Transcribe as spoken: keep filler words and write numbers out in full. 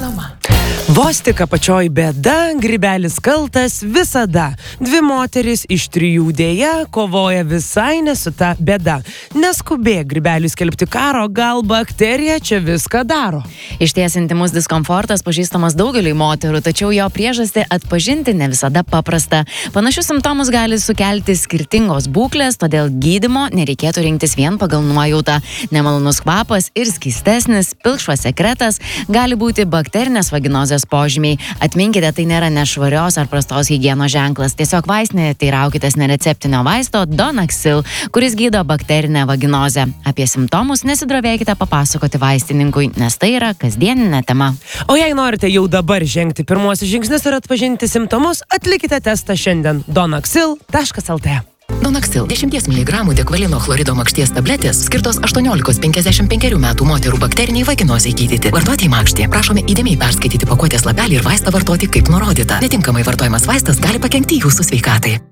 Reklama. Vos tik apačioj bėda, grybelis kaltas visada. Dvi moteris iš trijų dėja kovoja visai ne su ta bėda. Neskubėk grybeliui skelbti karo, gal bakterija čia viską daro. Išties intimus diskomfortas pažįstamas daugeliui moterų, tačiau jo priežastį atpažinti ne visada paprasta. Panašius simptomus gali sukelti skirtingos būklės, todėl gydymo nereikėtų rinktis vien pagal nuojautą. Nemalonus kvapas ir skystesnis, pilkšvas sekretas gali būti bakterinės vaginozės požymiai. Atminkite, tai nėra nešvarios ar prastos higienos ženklas. Tiesiog vaistinėje teiraukitės nereceptinio vaisto Donaxil, kuris gydo bakterinę vaginozę. Apie simptomus nesidrovėkite papasakoti vaistininkui, nes tai yra kasdieninė tema. O jei norite jau dabar žengti pirmuosius žingsnius ir atpažinti simptomus, atlikite testą šiandien donaxil taškas lt. Donaxil dešimties miligramų dekvalino chlorido makšties tabletės skirtos aštuoniolikos iki penkiasdešimt penkerių metų moterų bakteriniai vaginozei gydyti. Vartoti į makštį. Prašome įdėmiai perskaityti pakuotės lapelį ir vaistą vartoti kaip nurodyta. Netinkamai vartojamas vaistas gali pakenkti jūsų sveikatai.